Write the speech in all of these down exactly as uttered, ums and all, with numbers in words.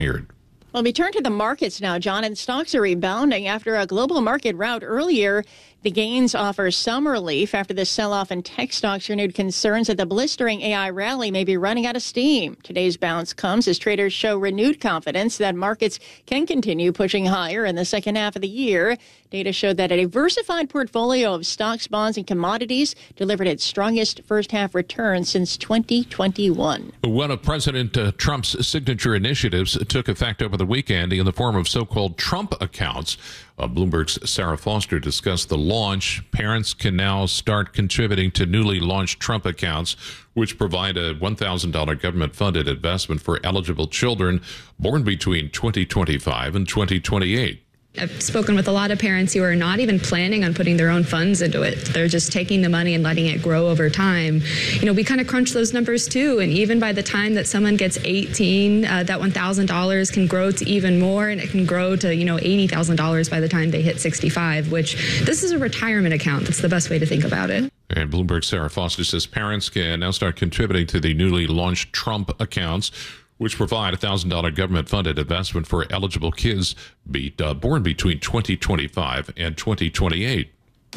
Here. Well, we turn to the markets now, John, and stocks are rebounding after a global market rout earlier. The gains offer some relief after the sell-off in tech stocks renewed concerns that the blistering A I rally may be running out of steam. Today's bounce comes as traders show renewed confidence that markets can continue pushing higher in the second half of the year. Data showed that a diversified portfolio of stocks, bonds, and commodities delivered its strongest first-half return since twenty twenty-one. One of President uh, Trump's signature initiatives took effect over the weekend in the form of so-called Trump accounts. Uh, Bloomberg's Sarah Foster discussed the launch. Parents can now start contributing to newly launched Trump accounts, which provide a one thousand dollars government-funded investment for eligible children born between twenty twenty-five and twenty twenty-eight. I've spoken with a lot of parents who are not even planning on putting their own funds into it. They're just taking the money and letting it grow over time. You know, we kind of crunch those numbers too, and even by the time that someone gets eighteen, uh, that one thousand dollars can grow to even more, and it can grow to, you know, eighty thousand dollars by the time they hit sixty-five, which this is a retirement account. That's the best way to think about it. And Bloomberg's Sarah Foster says parents can now start contributing to the newly launched Trump accounts, which provide a one thousand dollars government-funded investment for eligible kids be, uh, born between twenty twenty-five and twenty twenty-eight.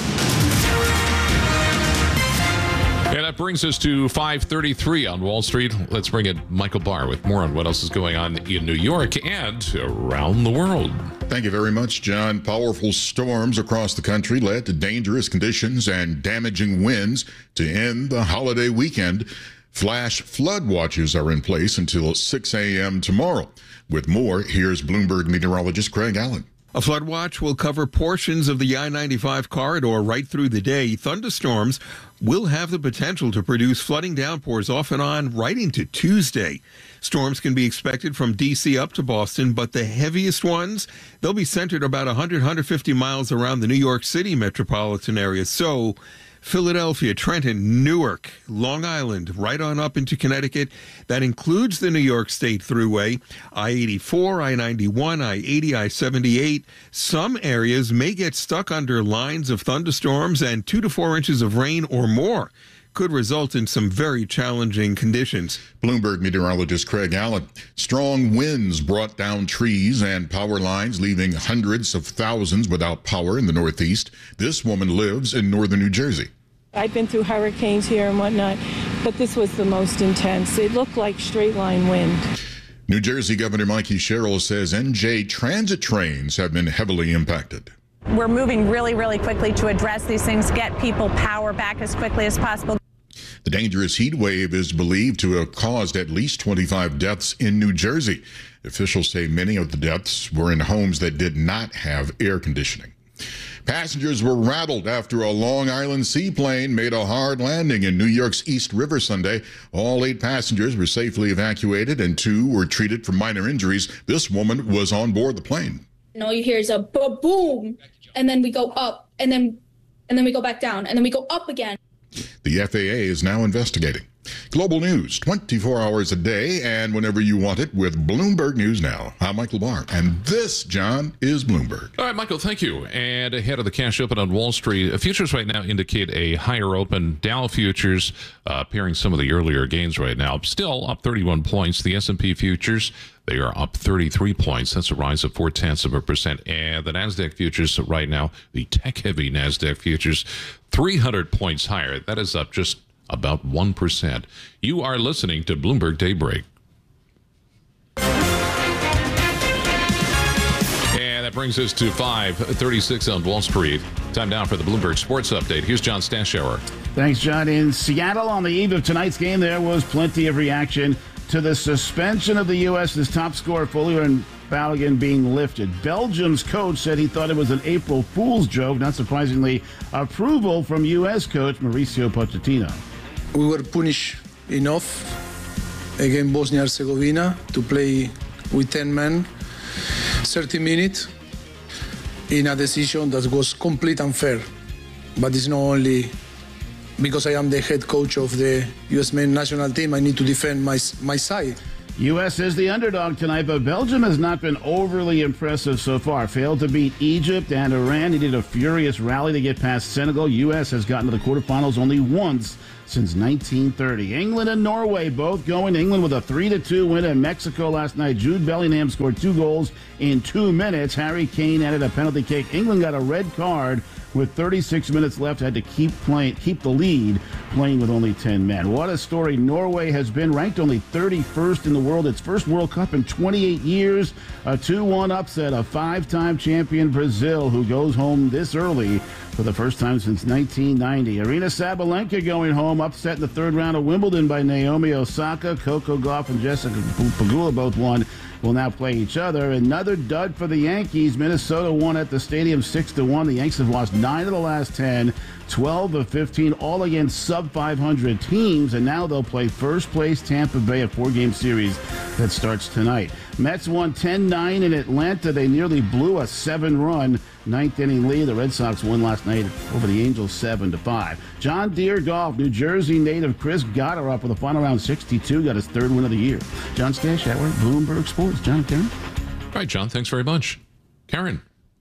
And that brings us to five thirty-three on Wall Street. Let's bring in Michael Barr with more on what else is going on in New York and around the world. Thank you very much, John. Powerful storms across the country led to dangerous conditions and damaging winds to end the holiday weekend. Flash flood watches are in place until six a.m. tomorrow. With more, here's Bloomberg meteorologist Craig Allen. A flood watch will cover portions of the I ninety-five corridor right through the day. Thunderstorms will have the potential to produce flooding downpours off and on right into Tuesday. Storms can be expected from D C up to Boston, but the heaviest ones, they'll be centered about one hundred, one hundred fifty miles around the New York City metropolitan area. So Philadelphia, Trenton, Newark, Long Island, right on up into Connecticut. That includes the New York State Thruway, I eighty-four, I ninety-one, I eighty, I seventy-eight. Some areas may get stuck under lines of thunderstorms, and two to four inches of rain or more could result in some very challenging conditions. Bloomberg meteorologist Craig Allen. Strong winds brought down trees and power lines, leaving hundreds of thousands without power in the Northeast. This woman lives in northern New Jersey. I've been through hurricanes here and whatnot, but this was the most intense. It looked like straight line wind. New Jersey Governor Mikey Sherrill says N J transit trains have been heavily impacted. We're moving really, really quickly to address these things, get people power back as quickly as possible. The dangerous heat wave is believed to have caused at least twenty-five deaths in New Jersey. Officials say many of the deaths were in homes that did not have air conditioning. Passengers were rattled after a Long Island seaplane made a hard landing in New York's East River Sunday. All eight passengers were safely evacuated and two were treated for minor injuries. This woman was on board the plane. And all you hear is a boom, and then we go up, and then and then we go back down, and then we go up again. The F A A is now investigating. Global news, twenty-four hours a day and whenever you want it with Bloomberg News Now. I'm Michael Barr, and this, John, is Bloomberg. All right, Michael, thank you. And ahead of the cash open on Wall Street, futures right now indicate a higher open. Dow futures uh, pairing some of the earlier gains right now. Still up thirty-one points. The S and P futures, they are up thirty-three points. That's a rise of four-tenths of a percent. And the NASDAQ futures right now, the tech-heavy NASDAQ futures, three hundred points higher. That is up just about one percent. You are listening to Bloomberg Daybreak. And that brings us to five thirty-six on Wall Street. Time now for the Bloomberg Sports Update. Here's John Stashower. Thanks, John. In Seattle on the eve of tonight's game, there was plenty of reaction to the suspension of the U S's top scorer, Folarin Balogun, being lifted. Belgium's coach said he thought it was an April Fool's joke. Not surprisingly, approval from U S coach Mauricio Pochettino. We were punished enough against Bosnia and Herzegovina to play with ten men, thirty minutes, in a decision that was complete unfair. But it's not only because I am the head coach of the U S men's national team, I need to defend my, my side. U S is the underdog tonight, but Belgium has not been overly impressive so far. Failed to beat Egypt and Iran. Needed a furious rally to get past Senegal. U S has gotten to the quarterfinals only once since nineteen thirty. England and Norway both going. England with a three to two win at Mexico last night. Jude Bellingham scored two goals in two minutes. Harry Kane added a penalty kick. England got a red card with thirty-six minutes left, had to keep playing, keep the lead, playing with only ten men. What a story Norway has been, ranked only thirty-first in the world. Its first World Cup in twenty-eight years. A two one upset of five-time champion Brazil, who goes home this early for the first time since nineteen ninety. Arina Sabalenka going home, upset in the third round of Wimbledon by Naomi Osaka. Coco Gauff and Jessica Pegula both won. Will now play each other. Another dud for the Yankees. Minnesota won at the stadium six to one. The Yanks have lost nine of the last ten, twelve of fifteen, all against sub five hundred teams, and now they'll play first place Tampa Bay, a four-game series that starts tonight. Mets won ten nine in Atlanta. They nearly blew a seven-run ninth inning lead. The Red Sox won last night over the Angels seven to five. John Deere Golf, New Jersey native Chris Goddard up with a final round sixty-two, got his third win of the year. John Stashower, Bloomberg Sports. John and Karen. All right, John, thanks very much. Karen.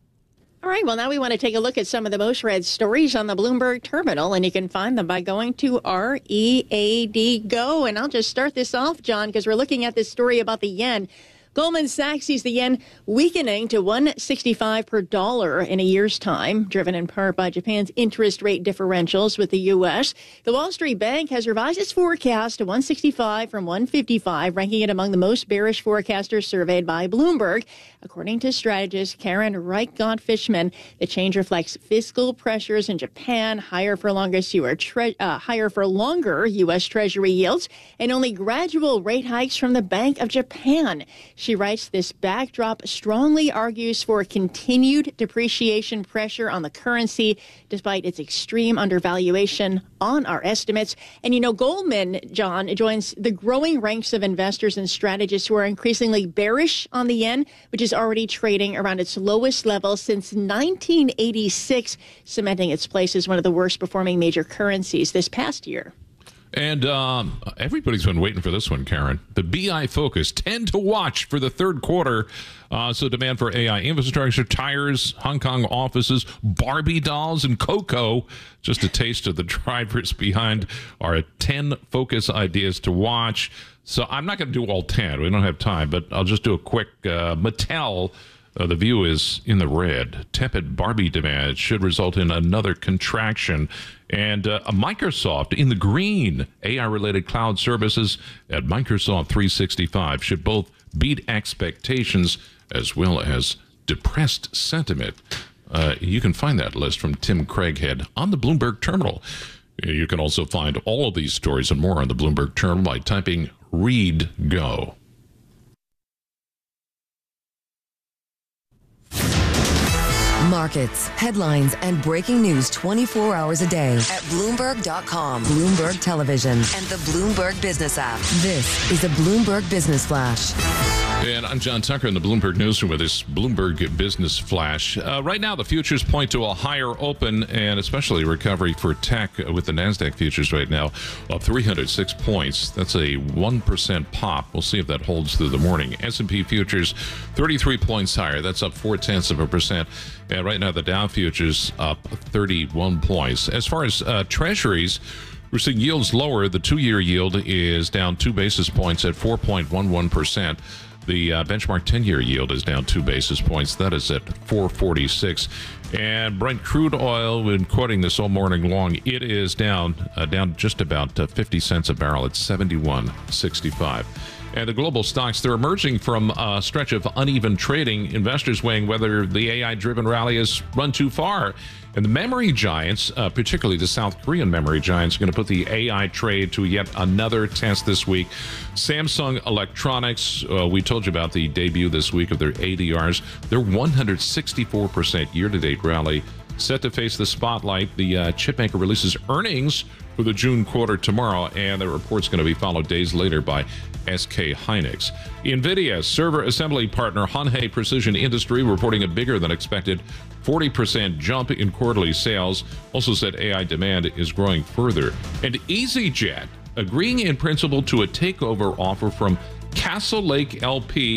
All right, well, now we want to take a look at some of the most read stories on the Bloomberg Terminal, and you can find them by going to R E A D Go. And I'll just start this off, John, because we're looking at this story about the yen. Goldman Sachs sees the yen weakening to one sixty-five per dollar in a year's time, driven in part by Japan's interest rate differentials with the U S. The Wall Street Bank has revised its forecast to one sixty-five from one fifty-five, ranking it among the most bearish forecasters surveyed by Bloomberg. According to strategist Karen Reichgott-Fishman, the change reflects fiscal pressures in Japan, higher for longer, tre- uh, higher for longer U S. Treasury yields, and only gradual rate hikes from the Bank of Japan. She writes, this backdrop strongly argues for continued depreciation pressure on the currency, despite its extreme undervaluation on our estimates. And, you know, Goldman, John, joins the growing ranks of investors and strategists who are increasingly bearish on the yen, which is already trading around its lowest level since nineteen eighty-six, cementing its place as one of the worst performing major currencies this past year. And um, everybody's been waiting for this one, Karen. The B I Focus, ten to watch for the third quarter. Uh, so demand for A I infrastructure, tires, Hong Kong offices, Barbie dolls, and Coco. Just a taste of the drivers behind our ten focus ideas to watch. So I'm not going to do all ten. We don't have time, but I'll just do a quick uh, Mattel. Uh, the view is in the red. Tepid Barbie demand should result in another contraction. And uh, a Microsoft in the green. A I-related cloud services at Microsoft three sixty-five should both beat expectations as well as depressed sentiment. Uh, you can find that list from Tim Craighead on the Bloomberg Terminal. You can also find all of these stories and more on the Bloomberg Terminal by typing Read Go. Markets, headlines, and breaking news twenty-four hours a day at Bloomberg dot com, Bloomberg Television, and the Bloomberg Business app. This is a Bloomberg Business Flash. And I'm John Tucker in the Bloomberg Newsroom with this Bloomberg Business Flash. Uh, right now, the futures point to a higher open and especially recovery for tech with the NASDAQ futures right now up three hundred six points. That's a one percent pop. We'll see if that holds through the morning. S and P futures thirty-three points higher. That's up four-tenths of a percent. And right now, the Dow futures up thirty-one points. As far as uh, treasuries, we're seeing yields lower. The two-year yield is down two basis points at four point one one percent. The uh, benchmark ten-year yield is down two basis points. That is at four forty-six. And Brent crude oil, been quoting this all morning long, it is down, uh, down just about uh, fifty cents a barrel at seventy-one sixty-five. And the global stocks, they're emerging from a stretch of uneven trading, investors weighing whether the A I-driven rally has run too far. And the memory giants, uh, particularly the South Korean memory giants, are going to put the A I trade to yet another test this week. Samsung Electronics, uh, we told you about the debut this week of their A D Rs. Their one hundred sixty-four percent year-to-date rally set to face the spotlight. The uh, chipmaker releases earnings for the June quarter tomorrow, and the report's going to be followed days later by S K Hynix. NVIDIA server assembly partner Hon-Hai Precision Industry reporting a bigger than expected forty percent jump in quarterly sales. Also said A I demand is growing further. And EasyJet agreeing in principle to a takeover offer from Castle Lake L P,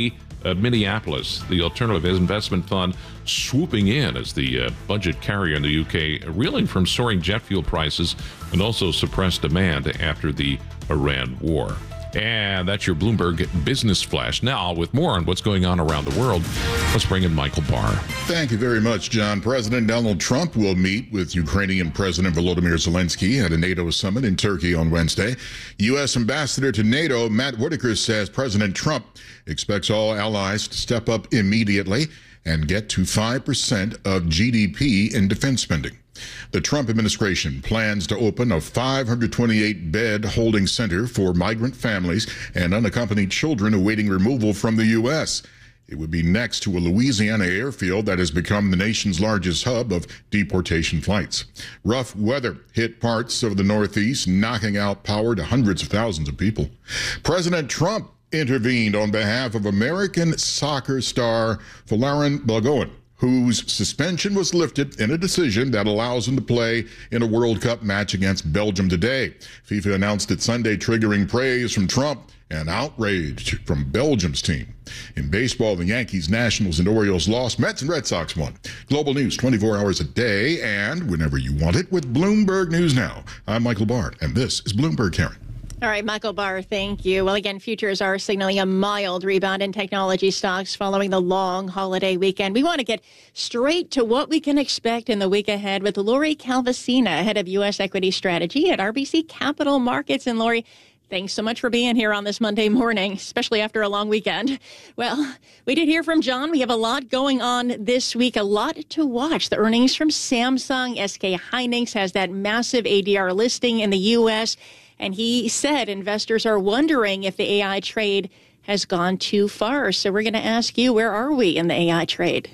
uh, Minneapolis. The alternative investment fund swooping in as the uh, budget carrier in the U K, reeling from soaring jet fuel prices and also suppressed demand after the Iran war. And that's your Bloomberg Business Flash. Now, with more on what's going on around the world, let's bring in Michael Barr. Thank you very much, John. President Donald Trump will meet with Ukrainian President Volodymyr Zelensky at a NATO summit in Turkey on Wednesday. U S. Ambassador to NATO Matt Whitaker says President Trump expects all allies to step up immediately and get to five percent of G D P in defense spending. The Trump administration plans to open a five hundred twenty-eight bed holding center for migrant families and unaccompanied children awaiting removal from the U S. It would be next to a Louisiana airfield that has become the nation's largest hub of deportation flights. Rough weather hit parts of the Northeast, knocking out power to hundreds of thousands of people. President Trump intervened on behalf of American soccer star Folarin Balogun, whose suspension was lifted in a decision that allows him to play in a World Cup match against Belgium today. FIFA announced it Sunday, triggering praise from Trump and outrage from Belgium's team. In baseball, the Yankees, Nationals, and Orioles lost. Mets and Red Sox won. Global news twenty-four hours a day and whenever you want it with Bloomberg News Now. I'm Michael Barr, and this is Bloomberg Karen. All right, Michael Barr, thank you. Well, again, futures are signaling a mild rebound in technology stocks following the long holiday weekend. We want to get straight to what we can expect in the week ahead with Lori Calvasina, head of U S equity strategy at R B C Capital Markets. And Lori, thanks so much for being here on this Monday morning, especially after a long weekend. Well, we did hear from John. We have a lot going on this week, a lot to watch. The earnings from Samsung, S K Hynix has that massive A D R listing in the U S, and he said investors are wondering if the A I trade has gone too far. So we're going to ask you, where are we in the A I trade?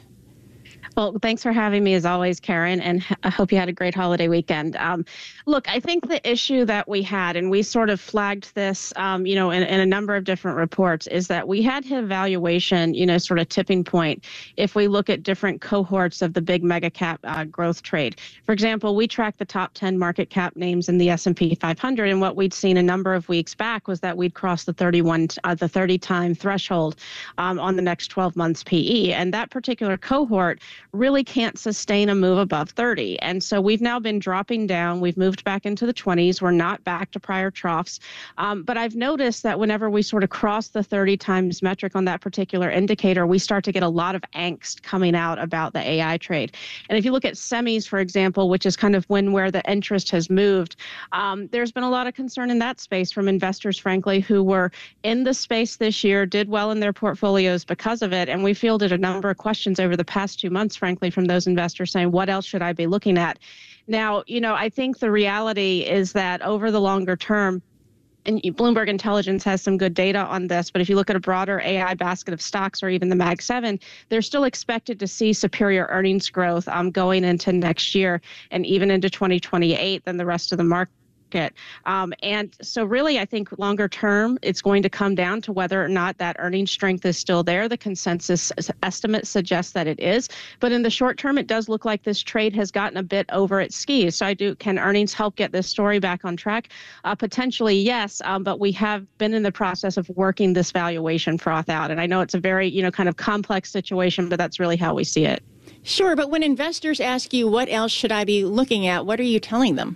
Well, thanks for having me as always, Karen, and I hope you had a great holiday weekend. Um, look, I think the issue that we had, and we sort of flagged this, um, you know, in, in a number of different reports, is that we had a valuation, you know, sort of tipping point if we look at different cohorts of the big mega cap uh, growth trade. For example, we track the top ten market cap names in the S and P five hundred, and what we'd seen a number of weeks back was that we'd crossed the thirty-one, uh, the thirty time threshold um, on the next twelve months P E, and that particular cohort really can't sustain a move above thirty. And so we've now been dropping down. We've moved back into the twenties. We're not back to prior troughs. Um, but I've noticed that whenever we sort of cross the thirty times metric on that particular indicator, we start to get a lot of angst coming out about the A I trade. And if you look at semis, for example, which is kind of when where the interest has moved, um, there's been a lot of concern in that space from investors, frankly, who were in the space this year, did well in their portfolios because of it. And we fielded a number of questions over the past two months, frankly, from those investors saying, what else should I be looking at? Now, you know, I think the reality is that over the longer term, and Bloomberg Intelligence has some good data on this, but if you look at a broader A I basket of stocks or even the Mag seven, they're still expected to see superior earnings growth um, going into next year and even into twenty twenty-eight than the rest of the market. Um, and so really, I think longer term, it's going to come down to whether or not that earnings strength is still there. The consensus estimate suggests that it is. But in the short term, it does look like this trade has gotten a bit over its skis. So I do, can earnings help get this story back on track? Uh, potentially, yes. Um, but we have been in the process of working this valuation froth out. And I know it's a very, you know, kind of complex situation, but that's really how we see it. Sure. But when investors ask you, what else should I be looking at? What are you telling them?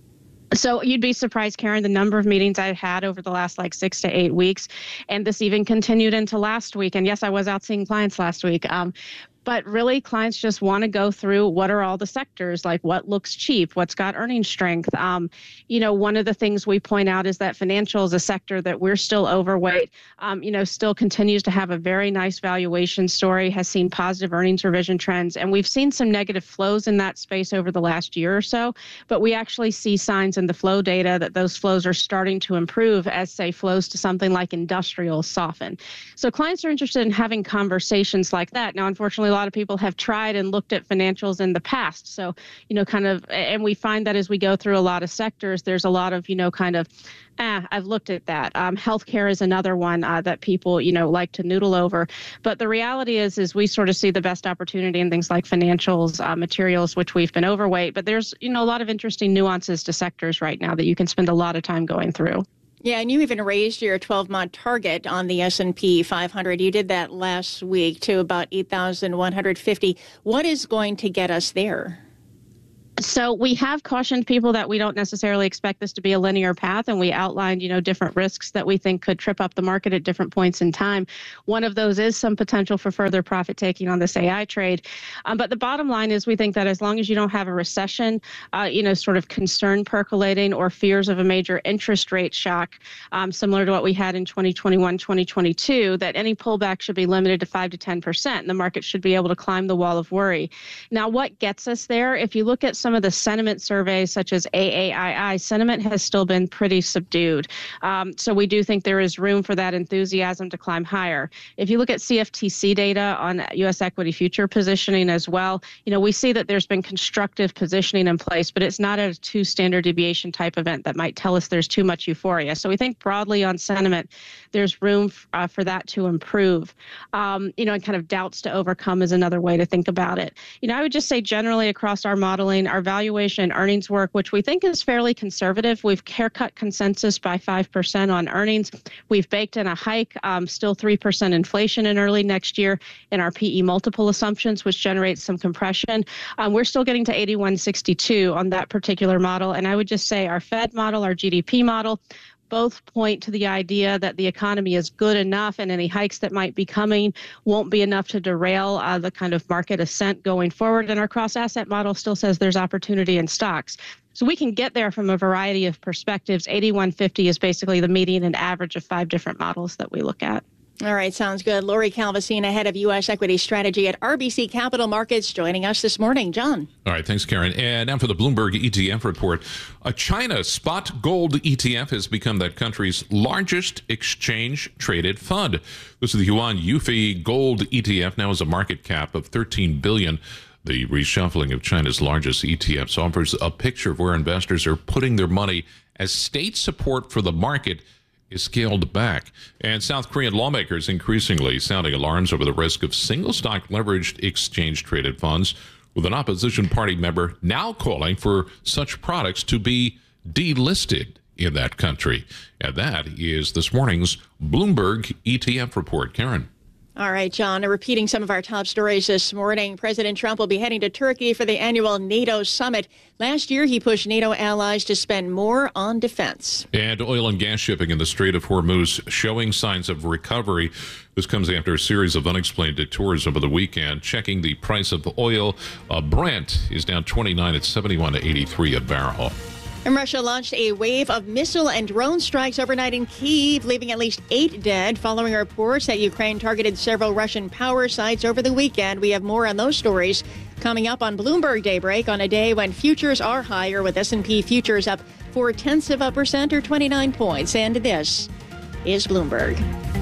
So you'd be surprised, Karen, the number of meetings I've had over the last like six to eight weeks. And this even continued into last week. And yes, I was out seeing clients last week. Um, But really, clients just want to go through what are all the sectors, like what looks cheap, what's got earnings strength. Um, you know, one of the things we point out is that financial is a sector that we're still overweight, um, you know, still continues to have a very nice valuation story, has seen positive earnings revision trends. And we've seen some negative flows in that space over the last year or so. But we actually see signs in the flow data that those flows are starting to improve as, say, flows to something like industrial soften. So clients are interested in having conversations like that. Now, unfortunately, a lot of people have tried and looked at financials in the past. So, you know, kind of, and we find that as we go through a lot of sectors, there's a lot of, you know, kind of, ah, I've looked at that. Um, healthcare is another one uh, that people, you know, like to noodle over. But the reality is, is we sort of see the best opportunity in things like financials, uh, materials, which we've been overweight. But there's, you know, a lot of interesting nuances to sectors right now that you can spend a lot of time going through. Yeah, and you even raised your twelve-month target on the S and P five hundred. You did that last week to about eight thousand one hundred fifty. What is going to get us there? So we have cautioned people that we don't necessarily expect this to be a linear path, and we outlined, you know, different risks that we think could trip up the market at different points in time. One of those is some potential for further profit taking on this A I trade. Um, but the bottom line is we think that as long as you don't have a recession, uh, you know, sort of concern percolating or fears of a major interest rate shock, um, similar to what we had in twenty twenty-one, twenty twenty-two, that any pullback should be limited to five to ten percent, and the market should be able to climb the wall of worry. Now, what gets us there? If you look at some of the sentiment surveys such as A A I I, sentiment has still been pretty subdued. Um, so we do think there is room for that enthusiasm to climb higher. If you look at C F T C data on U S equity future positioning as well, you know, we see that there's been constructive positioning in place, but it's not a two standard deviation type event that might tell us there's too much euphoria. So we think broadly on sentiment, there's room uh, for that to improve. Um, you know, and kind of doubts to overcome is another way to think about it. You know, I would just say generally across our modeling, our valuation and earnings work, which we think is fairly conservative. We've haircut consensus by five percent on earnings. We've baked in a hike, um, still three percent inflation in early next year in our P E multiple assumptions, which generates some compression. Um, we're still getting to eighty-one sixty-two on that particular model. And I would just say our Fed model, our G D P model, both point to the idea that the economy is good enough and any hikes that might be coming won't be enough to derail uh, the kind of market ascent going forward. And our cross-asset model still says there's opportunity in stocks. So we can get there from a variety of perspectives. eighty-one fifty is basically the median and average of five different models that we look at. All right, sounds good. Lori Calvasina, head of U S equity strategy at R B C Capital Markets, joining us this morning. John. All right, thanks, Karen. And now for the Bloomberg E T F report. A China spot gold E T F has become that country's largest exchange-traded fund. This is the Yuan Yufi Gold E T F, now has a market cap of thirteen billion dollars. The reshuffling of China's largest E T Fs offers a picture of where investors are putting their money as state support for the market is scaled back. And South Korean lawmakers increasingly sounding alarms over the risk of single-stock leveraged exchange-traded funds, with an opposition party member now calling for such products to be delisted in that country. And that is this morning's Bloomberg E T F report. Karen. All right, John, repeating some of our top stories this morning. President Trump will be heading to Turkey for the annual NATO summit. Last year, he pushed NATO allies to spend more on defense. And oil and gas shipping in the Strait of Hormuz showing signs of recovery. This comes after a series of unexplained detours over the weekend. Checking the price of oil, uh, Brent is down twenty-nine at seventy-one to eighty-three a barrel. And Russia launched a wave of missile and drone strikes overnight in Kyiv, leaving at least eight dead, following reports that Ukraine targeted several Russian power sites over the weekend. We have more on those stories coming up on Bloomberg Daybreak on a day when futures are higher, with S and P futures up four tenths of a percent or twenty-nine points. And this is Bloomberg.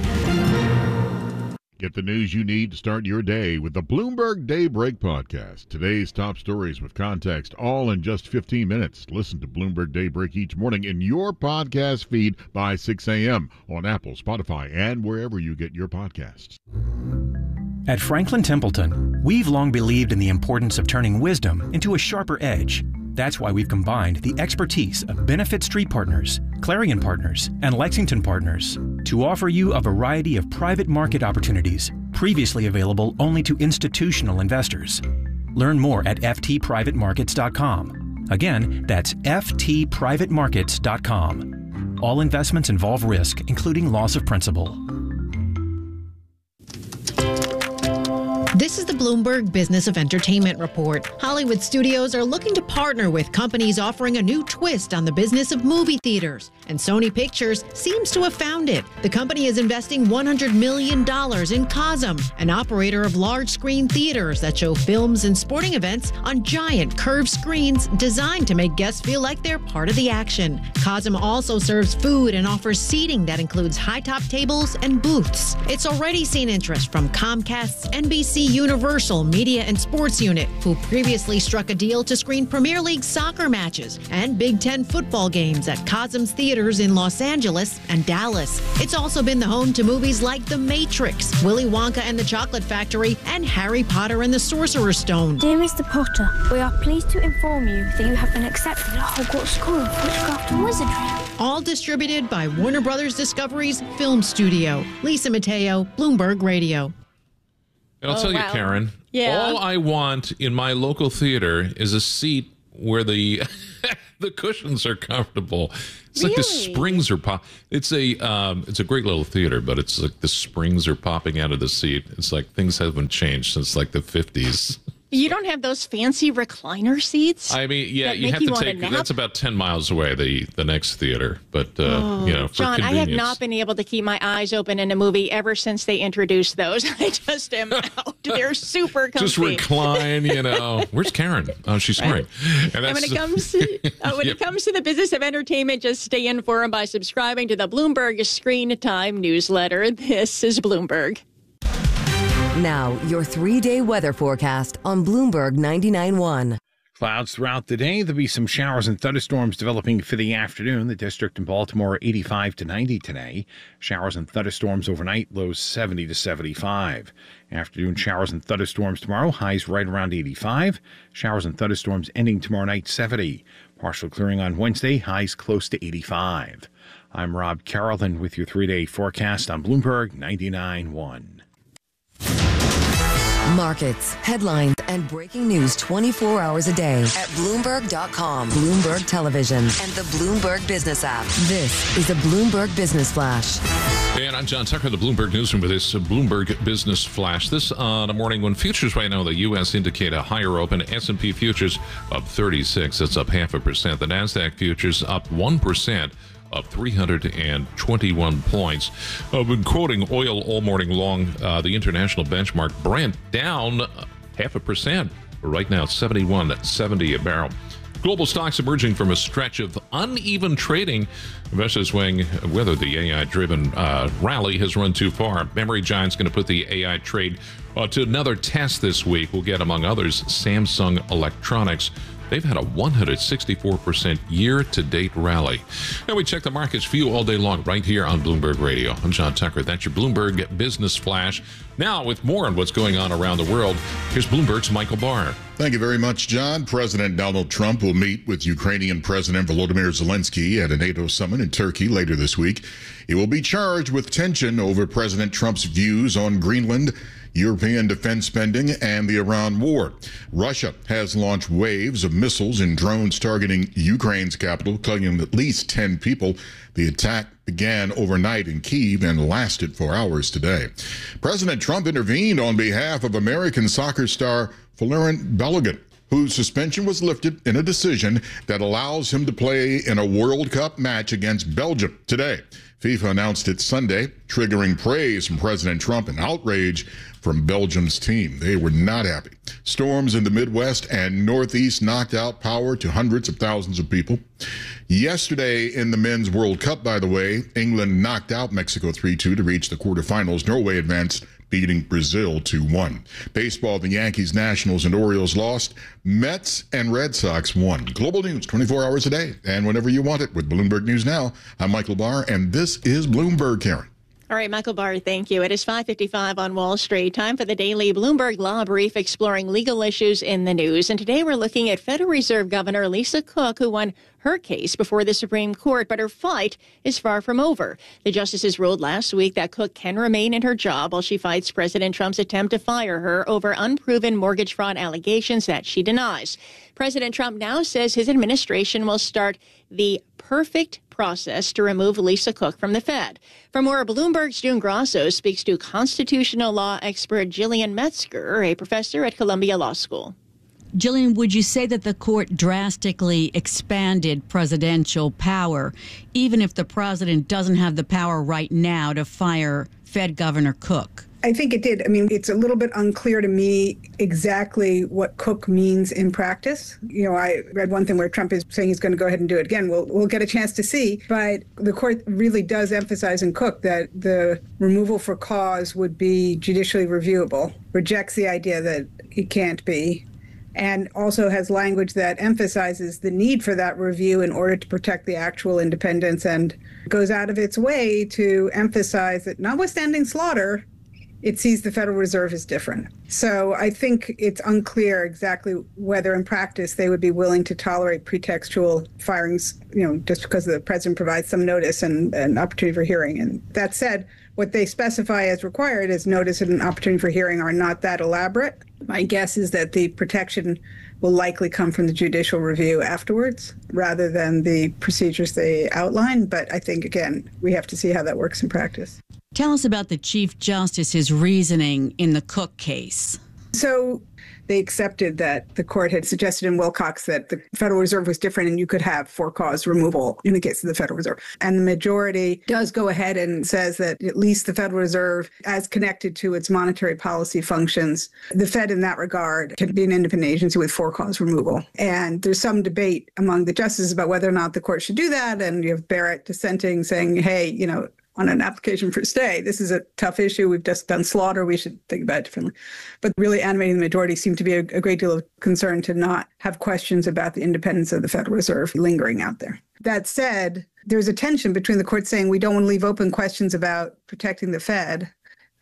Get the news you need to start your day with the Bloomberg Daybreak podcast. Today's top stories with context, all in just fifteen minutes. Listen to Bloomberg Daybreak each morning in your podcast feed by six a.m. on Apple, Spotify, and wherever you get your podcasts. At Franklin Templeton, we've long believed in the importance of turning wisdom into a sharper edge. That's why we've combined the expertise of Benefit Street Partners, Clarion Partners, and Lexington Partners to offer you a variety of private market opportunities previously available only to institutional investors. Learn more at f t private markets dot com. Again, that's f t private markets dot com. All investments involve risk, including loss of principal. This is the Bloomberg Business of Entertainment Report. Hollywood studios are looking to partner with companies offering a new twist on the business of movie theaters, and Sony Pictures seems to have found it. The company is investing one hundred million dollars in Cosm, an operator of large-screen theaters that show films and sporting events on giant curved screens designed to make guests feel like they're part of the action. Cosm also serves food and offers seating that includes high-top tables and booths. It's already seen interest from Comcast's N B C Universal Media and Sports Unit, who previously struck a deal to screen Premier League soccer matches and Big Ten football games at Cosm's theaters in Los Angeles and Dallas. It's also been the home to movies like The Matrix, Willy Wonka and the Chocolate Factory, and Harry Potter and the Sorcerer's Stone. Dear Mister Potter, we are pleased to inform you that you have been accepted at Hogwarts School of Witchcraft and Wizardry. All distributed by Warner Brothers Discovery's Film Studio. Lisa Mateo, Bloomberg Radio. And I'll Oh, tell you, wow. Karen, Yeah. all I want in my local theater is a seat where the the cushions are comfortable. It's like the Really? springs are pop. It's a um, it's a great little theater, but it's like the springs are popping out of the seat. It's like things haven't changed since like the fifties. You don't have those fancy recliner seats? I mean, yeah, that you make have you to wanna take. nap? That's about ten miles away. The the next theater, but uh, Oh, you know, for John, I convenience. have not been able to keep my eyes open in a movie ever since they introduced those. I just am out. They're super comfy. Just recline, you know. Where's Karen? Oh, she's snoring. And, And when that's- it comes to, uh, when Yep. it comes to the business of entertainment, just stay informed by subscribing to the Bloomberg Screen Time newsletter. This is Bloomberg. Now, your three-day weather forecast on Bloomberg ninety-nine point one. Clouds throughout the day. There'll be some showers and thunderstorms developing for the afternoon. The district in Baltimore, eighty-five to ninety today. Showers and thunderstorms overnight, lows seventy to seventy-five. Afternoon showers and thunderstorms tomorrow, highs right around eighty-five. Showers and thunderstorms ending tomorrow night, seventy. Partial clearing on Wednesday, highs close to eighty-five. I'm Rob Carrollton with your three-day forecast on Bloomberg ninety-nine point one. Markets, headlines, and breaking news twenty-four hours a day at Bloomberg dot com, Bloomberg Television, and the Bloomberg Business app. This is a Bloomberg Business Flash. And I'm John Tucker, the Bloomberg Newsroom, with this uh, Bloomberg Business Flash. This on a morning when futures right now in the U S indicate a higher open. S and P futures up thirty-six. That's up half a percent. The NASDAQ futures up one percent. Up three hundred twenty-one points. I've been quoting oil all morning long. Uh, the international benchmark Brent down half a percent. Right now, seventy-one seventy a barrel. Global stocks emerging from a stretch of uneven trading. Investors weighing whether the A I-driven uh, rally has run too far. Memory giant's going to put the A I trade uh, to another test this week. We'll get, among others, Samsung Electronics. They've had a one hundred sixty-four percent year-to-date rally. And we check the markets for you all day long right here on Bloomberg Radio. I'm John Tucker. That's your Bloomberg Business Flash. Now, with more on what's going on around the world, here's Bloomberg's Michael Barr. Thank you very much, John. President Donald Trump will meet with Ukrainian President Volodymyr Zelensky at a NATO summit in Turkey later this week. He will be charged with tension over President Trump's views on Greenland, European defense spending, and the Iran war. Russia has launched waves of missiles and drones targeting Ukraine's capital, killing at least ten people. The attack began overnight in Kyiv and lasted for hours today. President Trump intervened on behalf of American soccer star Florent Balogun, whose suspension was lifted in a decision that allows him to play in a World Cup match against Belgium today. FIFA announced it Sunday, triggering praise from President Trump and outrage from Belgium's team. They were not happy. Storms in the Midwest and Northeast knocked out power to hundreds of thousands of people. Yesterday in the Men's World Cup, by the way, England knocked out Mexico three two to reach the quarterfinals. Norway advanced, beating Brazil two one. Baseball, the Yankees, Nationals, and Orioles lost. Mets and Red Sox won. Global news twenty-four hours a day and whenever you want it with Bloomberg News Now. I'm Michael Barr, and this is Bloomberg, Karen. All right, Michael Barr, thank you. It is five fifty-five on Wall Street. Time for the daily Bloomberg Law Brief exploring legal issues in the news. And today we're looking at Federal Reserve Governor Lisa Cook, who won her case before the Supreme Court, but her fight is far from over. The justices ruled last week that Cook can remain in her job while she fights President Trump's attempt to fire her over unproven mortgage fraud allegations that she denies. President Trump now says his administration will start the perfect process to remove Lisa Cook from the Fed. For more, Bloomberg's June Grasso speaks to constitutional law expert Jillian Metzger, a professor at Columbia Law School. Jillian, would you say that the court drastically expanded presidential power, even if the president doesn't have the power right now to fire Fed Governor Cook? I think it did. I mean, it's a little bit unclear to me exactly what Cook means in practice. You know, I read one thing where Trump is saying he's going to go ahead and do it again. We'll, we'll get a chance to see. But the court really does emphasize in Cook that the removal for cause would be judicially reviewable, rejects the idea that it can't be, and also has language that emphasizes the need for that review in order to protect the actual independence, and goes out of its way to emphasize that notwithstanding slaughter, it sees the Federal Reserve as different. So I think it's unclear exactly whether in practice they would be willing to tolerate pretextual firings, you know, just because the president provides some notice and an opportunity for hearing. And that said, what they specify as required is notice and an opportunity for hearing are not that elaborate. My guess is that the protection will likely come from the judicial review afterwards rather than the procedures they outline. But I think, again, we have to see how that works in practice. Tell us about the Chief Justice's reasoning in the Cook case. So they accepted that the court had suggested in Wilcox that the Federal Reserve was different and you could have for-cause removal in the case of the Federal Reserve. And the majority does go ahead and says that at least the Federal Reserve, as connected to its monetary policy functions, the Fed in that regard can be an independent agency with for-cause removal. And there's some debate among the justices about whether or not the court should do that. And you have Barrett dissenting, saying, hey, you know, on an application for stay, this is a tough issue. We've just done slaughter. We should think about it differently. But really animating the majority seemed to be a, a great deal of concern to not have questions about the independence of the Federal Reserve lingering out there. That said, there's a tension between the court saying we don't want to leave open questions about protecting the Fed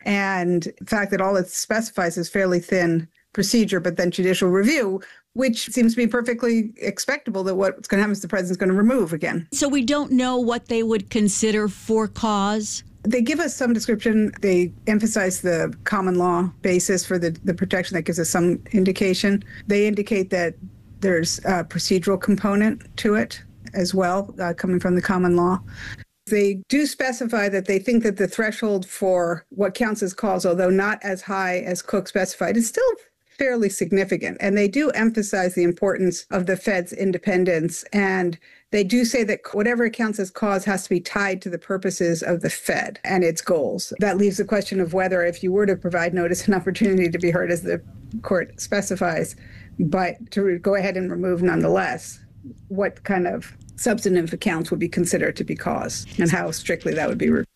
and the fact that all it specifies is fairly thin procedure, but then judicial review, which seems to be perfectly expectable that what's going to happen is the president's going to remove again. So we don't know what they would consider for cause? They give us some description. They emphasize the common law basis for the, the protection. That gives us some indication. They indicate that there's a procedural component to it as well, uh, coming from the common law. They do specify that they think that the threshold for what counts as cause, although not as high as Cook specified, is still fairly significant. And they do emphasize the importance of the Fed's independence. And they do say that whatever counts as cause has to be tied to the purposes of the Fed and its goals. That leaves the question of whether, if you were to provide notice and opportunity to be heard as the court specifies, but to go ahead and remove nonetheless, what kind of substantive accounts would be considered to be cause and how strictly that would be reviewed.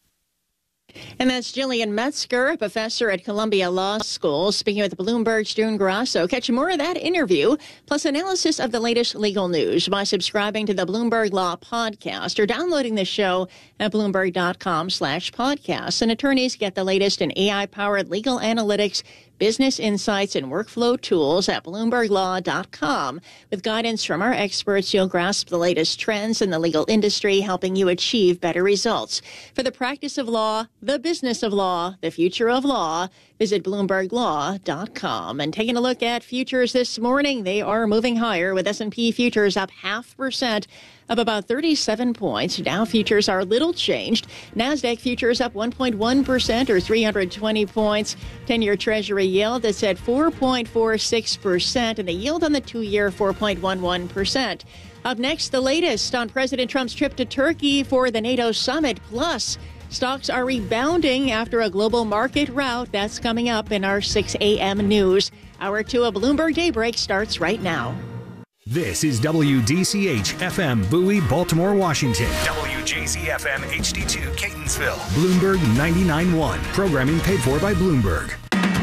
And that's Jillian Metzger, a professor at Columbia Law School, speaking with Bloomberg's June Grasso. Catch more of that interview, plus analysis of the latest legal news by subscribing to the Bloomberg Law Podcast or downloading the show at Bloomberg.com slash podcasts. And attorneys get the latest in A I-powered legal analytics, business insights, and workflow tools at Bloomberg Law dot com. With guidance from our experts, you'll grasp the latest trends in the legal industry, helping you achieve better results. For the practice of law, the business of law, the future of law, visit Bloomberg Law dot com. And taking a look at futures this morning, they are moving higher with S and P futures up half percent, up about thirty-seven points. Dow futures are little changed. NASDAQ futures up one point one percent or three hundred twenty points. ten-year Treasury yield is at four point four six percent and the yield on the two-year four point one one percent. Up next, the latest on President Trump's trip to Turkey for the NATO summit. Plus, stocks are rebounding after a global market rout. That's coming up in our six a.m. news. Hour two of Bloomberg Daybreak starts right now. This is W D C H F M Bowie, Baltimore, Washington. W J Z F M H D two Catonsville. Bloomberg ninety-nine point one. Programming paid for by Bloomberg.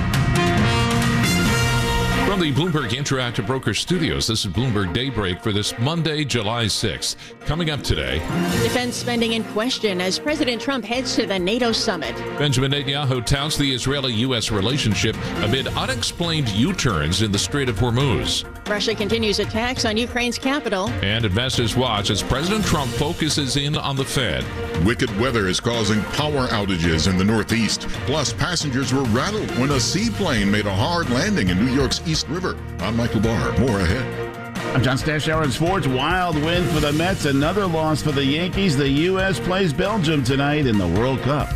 From the Bloomberg Interactive Broker Studios, this is Bloomberg Daybreak for this Monday, July sixth. Coming up today, defense spending in question as President Trump heads to the NATO summit. Benjamin Netanyahu touts the Israeli-U S relationship amid unexplained U-turns in the Strait of Hormuz. Russia continues attacks on Ukraine's capital. And investors watch as President Trump focuses in on the Fed. Wicked weather is causing power outages in the Northeast. Plus, passengers were rattled when a seaplane made a hard landing in New York's East River. I'm Michael Barr. More ahead. I'm John Stashower in sports. Wild win for the Mets. Another loss for the Yankees. The U S plays Belgium tonight in the World Cup.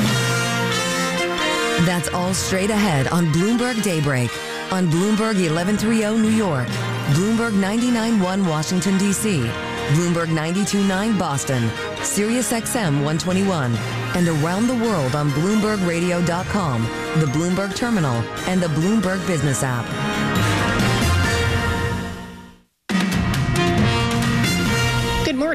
That's all straight ahead on Bloomberg Daybreak. On Bloomberg eleven thirty New York, Bloomberg ninety-nine point one Washington, D C, Bloomberg ninety-two point nine Boston, Sirius X M one twenty-one, and around the world on Bloomberg Radio dot com, the Bloomberg Terminal, and the Bloomberg Business app. Good morning.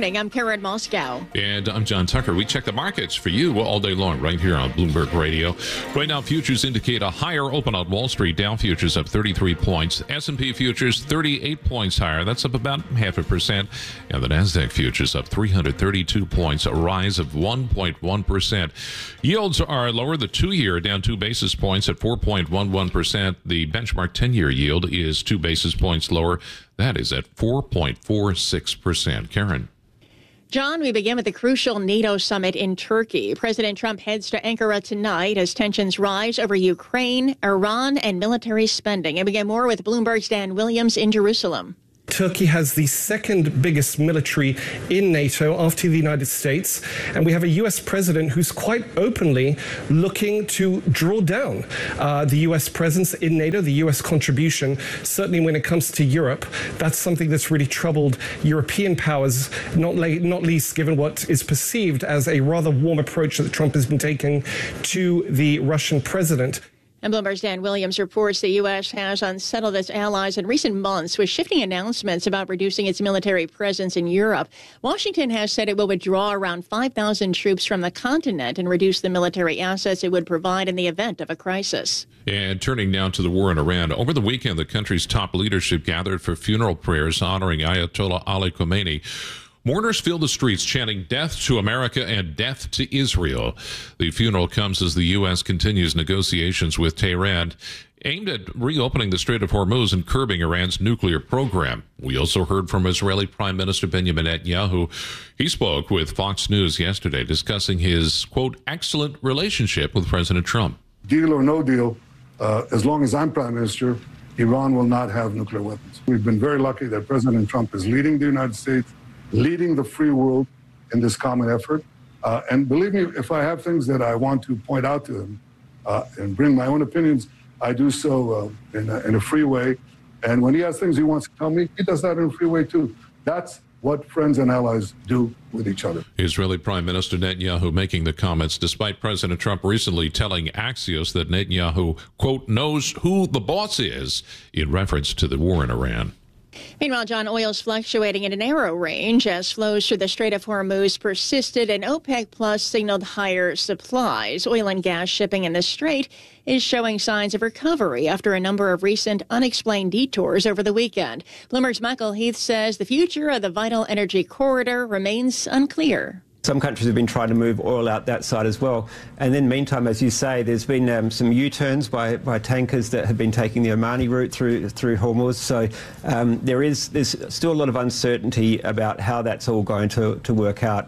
morning. I'm Karen Moscow. And I'm John Tucker. We check the markets for you all day long right here on Bloomberg Radio. Right now, futures indicate a higher open on Wall Street. Dow futures up thirty-three points. S and P futures thirty-eight points higher. That's up about half a percent. And the NASDAQ futures up three hundred thirty-two points, a rise of one point one percent. Yields are lower. The two-year down two basis points at four point one one percent. The benchmark ten-year yield is two basis points lower. That is at four point four six percent. Karen. John, we begin with the crucial NATO summit in Turkey. President Trump heads to Ankara tonight as tensions rise over Ukraine, Iran, and military spending. And we get more with Bloomberg's Dan Williams in Jerusalem. Turkey has the second biggest military in NATO after the United States, and we have a U S president who's quite openly looking to draw down uh, the U S presence in NATO, the U S contribution. Certainly when it comes to Europe, that's something that's really troubled European powers, not, la- not least given what is perceived as a rather warm approach that Trump has been taking to the Russian president. And Bloomberg's Dan Williams reports the U S has unsettled its allies in recent months with shifting announcements about reducing its military presence in Europe. Washington has said it will withdraw around five thousand troops from the continent and reduce the military assets it would provide in the event of a crisis. And turning now to the war in Iran. Over the weekend, the country's top leadership gathered for funeral prayers honoring Ayatollah Ali Khamenei. Mourners filled the streets chanting death to America and death to Israel. The funeral comes as the U S continues negotiations with Tehran aimed at reopening the Strait of Hormuz and curbing Iran's nuclear program. We also heard from Israeli Prime Minister Benjamin Netanyahu. He spoke with Fox News yesterday discussing his, quote, excellent relationship with President Trump. Deal or no deal, uh, as long as I'm Prime Minister, Iran will not have nuclear weapons. We've been very lucky that President Trump is leading the United States, leading the free world in this common effort. Uh, and believe me, if I have things that I want to point out to him uh, and bring my own opinions, I do so uh, in, a, in a free way. And when he has things he wants to tell me, he does that in a free way too. That's what friends and allies do with each other. Israeli Prime Minister Netanyahu making the comments despite President Trump recently telling Axios that Netanyahu, quote, knows who the boss is in reference to the war in Iran. Meanwhile, John, oil's fluctuating in a narrow range as flows through the Strait of Hormuz persisted and OPEC Plus signaled higher supplies. Oil and gas shipping in the Strait is showing signs of recovery after a number of recent unexplained detours over the weekend. Bloomberg's Michael Heath says the future of the vital energy corridor remains unclear. Some countries have been trying to move oil out that side as well. And then meantime, as you say, there's been um, some U-turns by, by tankers that have been taking the Omani route through through Hormuz. So um, there is there's still a lot of uncertainty about how that's all going to, to work out.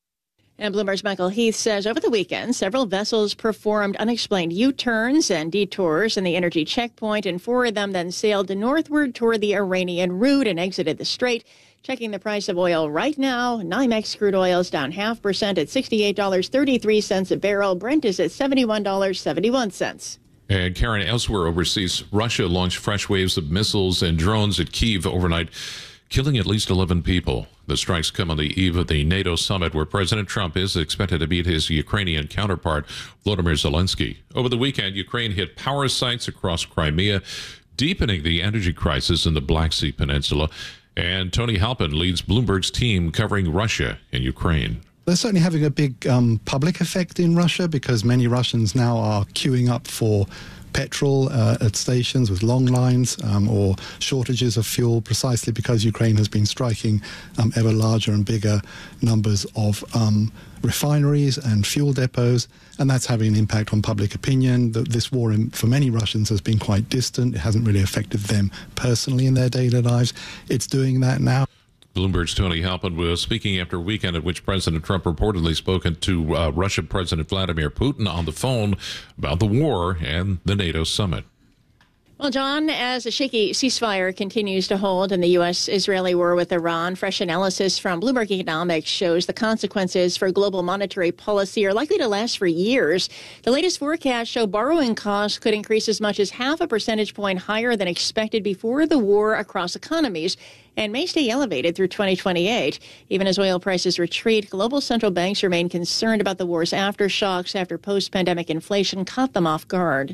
And Bloomberg's Michael Heath says over the weekend, several vessels performed unexplained U-turns and detours in the energy checkpoint, and four of them then sailed northward toward the Iranian route and exited the strait. Checking the price of oil right now, NYMEX crude oil is down half percent at sixty-eight dollars and thirty-three cents a barrel. Brent is at seventy-one dollars and seventy-one cents. And Karen, elsewhere overseas, Russia launched fresh waves of missiles and drones at Kyiv overnight, killing at least eleven people. The strikes come on the eve of the NATO summit, where President Trump is expected to meet his Ukrainian counterpart, Volodymyr Zelensky. Over the weekend, Ukraine hit power sites across Crimea, deepening the energy crisis in the Black Sea Peninsula. And Tony Halpin leads Bloomberg's team covering Russia and Ukraine. They're certainly having a big um, public effect in Russia because many Russians now are queuing up for petrol uh, at stations with long lines um, or shortages of fuel precisely because Ukraine has been striking um, ever larger and bigger numbers of um, refineries and fuel depots, and that's having an impact on public opinion. The, this war in, for many Russians has been quite distant. It hasn't really affected them personally in their daily lives. It's doing that now. Bloomberg's Tony Halpin was speaking after a weekend at which President Trump reportedly spoken to uh, Russian President Vladimir Putin on the phone about the war and the NATO summit. Well, John, as a shaky ceasefire continues to hold in the U S-Israeli war with Iran, fresh analysis from Bloomberg Economics shows the consequences for global monetary policy are likely to last for years. The latest forecasts show borrowing costs could increase as much as half a percentage point higher than expected before the war across economies and may stay elevated through twenty twenty-eight. Even as oil prices retreat, global central banks remain concerned about the war's aftershocks after post-pandemic inflation caught them off guard.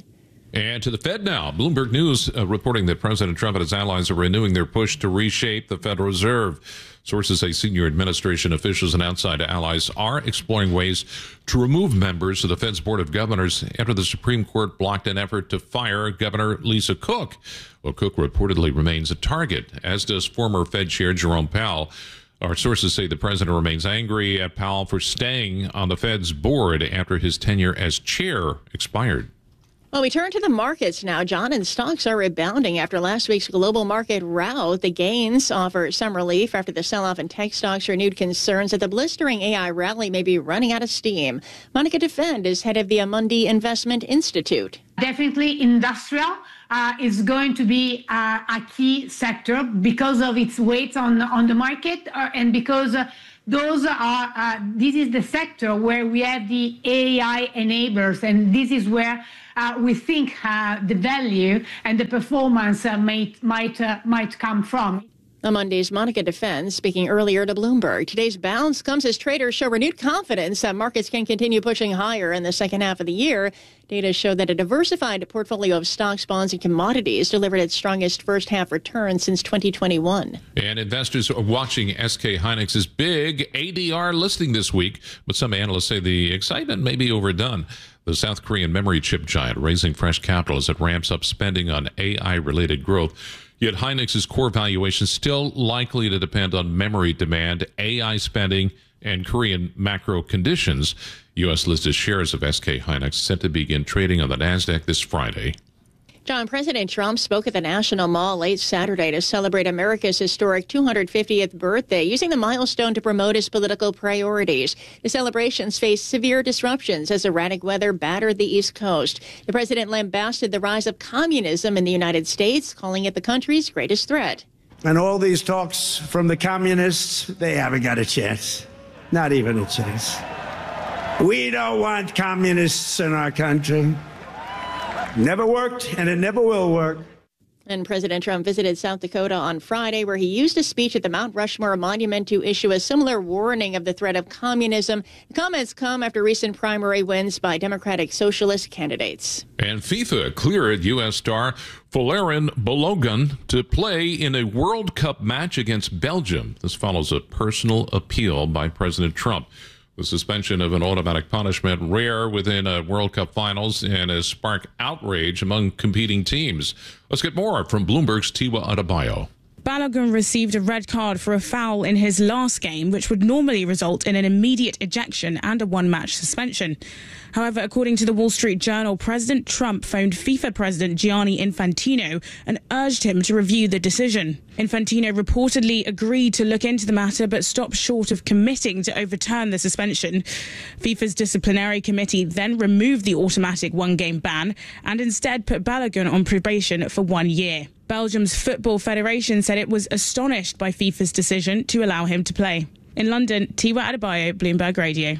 And to the Fed now. Bloomberg News uh, reporting that President Trump and his allies are renewing their push to reshape the Federal Reserve. Sources say senior administration officials and outside allies are exploring ways to remove members of the Fed's Board of Governors after the Supreme Court blocked an effort to fire Governor Lisa Cook. Well, Cook reportedly remains a target, as does former Fed Chair Jerome Powell. Our sources say the president remains angry at Powell for staying on the Fed's board after his tenure as chair expired. Well, we turn to the markets now, John, and stocks are rebounding after last week's global market rout. The gains offer some relief after the sell-off in tech stocks renewed concerns that the blistering A I rally may be running out of steam. Monica Defend is head of the Amundi Investment Institute. Definitely industrial uh, is going to be uh, a key sector because of its weight on, on the market uh, and because uh, those are, uh, this is the sector where we have the A I enablers, and this is where uh, we think uh, the value and the performance uh, might, might, uh, might come from. Amundi's Monica Defend speaking earlier to Bloomberg. Today's bounce comes as traders show renewed confidence that markets can continue pushing higher in the second half of the year. Data show that a diversified portfolio of stocks, bonds, and commodities delivered its strongest first half return since twenty twenty-one. And investors are watching S K Hynix's big A D R listing this week, but some analysts say the excitement may be overdone. The South Korean memory chip giant raising fresh capital as it ramps up spending on A I-related growth. Yet Hynix's core valuation is still likely to depend on memory demand, A I spending, and Korean macro conditions. U S-listed shares of S K Hynix set to begin trading on the NASDAQ this Friday. John, President Trump spoke at the National Mall late Saturday to celebrate America's historic two hundred fiftieth birthday, using the milestone to promote his political priorities. The celebrations faced severe disruptions as erratic weather battered the East Coast. The president lambasted the rise of communism in the United States, calling it the country's greatest threat. And all these talks from the communists, they haven't got a chance. Not even a chance. We don't want communists in our country. Never worked, and it never will work. And President Trump visited South Dakota on Friday, where he used a speech at the Mount Rushmore Monument to issue a similar warning of the threat of communism. The comments come after recent primary wins by Democratic Socialist candidates. And FIFA cleared U S star Folarin Balogun to play in a World Cup match against Belgium. This follows a personal appeal by President Trump. The suspension of an automatic punishment, rare within a World Cup finals, and has sparked outrage among competing teams. Let's get more from Bloomberg's Tiwa Adebayo. Balogun received a red card for a foul in his last game, which would normally result in an immediate ejection and a one-match suspension. However, according to the Wall Street Journal, President Trump phoned FIFA President Gianni Infantino and urged him to review the decision. Infantino reportedly agreed to look into the matter, but stopped short of committing to overturn the suspension. FIFA's disciplinary committee then removed the automatic one-game ban and instead put Balogun on probation for one year. Belgium's Football Federation said it was astonished by FIFA's decision to allow him to play. In London, Tiwa Adebayo, Bloomberg Radio.